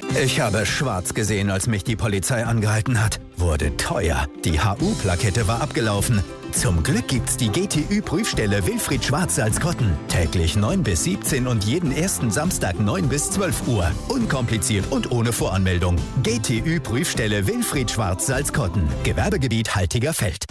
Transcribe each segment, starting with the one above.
Ich habe schwarz gesehen, als mich die Polizei angehalten hat. Wurde teuer. Die HU-Plakette war abgelaufen. Zum Glück gibt's die GTÜ-Prüfstelle Wilfried Schwarz-Salzkotten. Täglich 9 bis 17 und jeden ersten Samstag 9 bis 12 Uhr. Unkompliziert und ohne Voranmeldung. GTÜ-Prüfstelle Wilfried Schwarz-Salzkotten. Gewerbegebiet Haltigerfeld.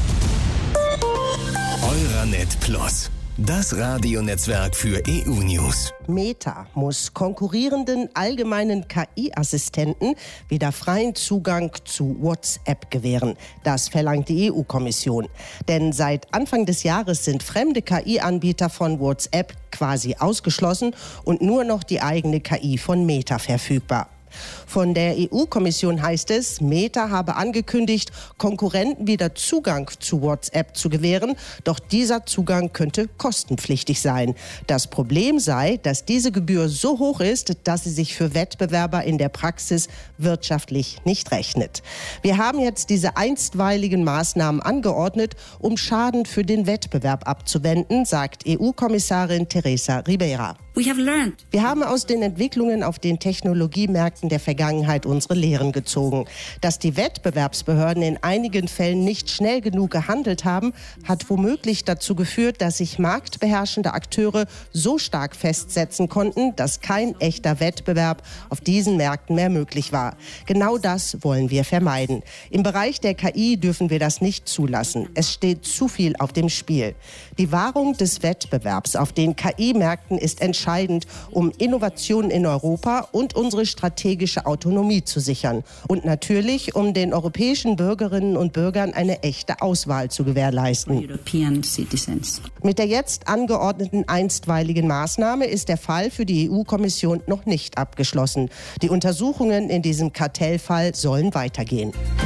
Euranet Plus. Das Radionetzwerk für EU-News. Meta muss konkurrierenden allgemeinen KI-Assistenten wieder freien Zugang zu WhatsApp gewähren. Das verlangt die EU-Kommission. Denn seit Anfang des Jahres sind fremde KI-Anbieter von WhatsApp quasi ausgeschlossen und nur noch die eigene KI von Meta verfügbar. Von der EU-Kommission heißt es, Meta habe angekündigt, Konkurrenten wieder Zugang zu WhatsApp zu gewähren, doch dieser Zugang könnte kostenpflichtig sein. Das Problem sei, dass diese Gebühr so hoch ist, dass sie sich für Wettbewerber in der Praxis wirtschaftlich nicht rechnet. Wir haben jetzt diese einstweiligen Maßnahmen angeordnet, um Schaden für den Wettbewerb abzuwenden, sagt EU-Kommissarin Teresa Ribeira. Wir haben aus den Entwicklungen auf den Technologiemärkten der Vergangenheit unsere Lehren gezogen. Dass die Wettbewerbsbehörden in einigen Fällen nicht schnell genug gehandelt haben, hat womöglich dazu geführt, dass sich marktbeherrschende Akteure so stark festsetzen konnten, dass kein echter Wettbewerb auf diesen Märkten mehr möglich war. Genau das wollen wir vermeiden. Im Bereich der KI dürfen wir das nicht zulassen. Es steht zu viel auf dem Spiel. Die Wahrung des Wettbewerbs auf den KI-Märkten ist entscheidend, um Innovationen in Europa und unsere strategische Autonomie zu sichern. Und natürlich, um den europäischen Bürgerinnen und Bürgern eine echte Auswahl zu gewährleisten. Mit der jetzt angeordneten einstweiligen Maßnahme ist der Fall für die EU-Kommission noch nicht abgeschlossen. Die Untersuchungen in diesem Kartellfall sollen weitergehen.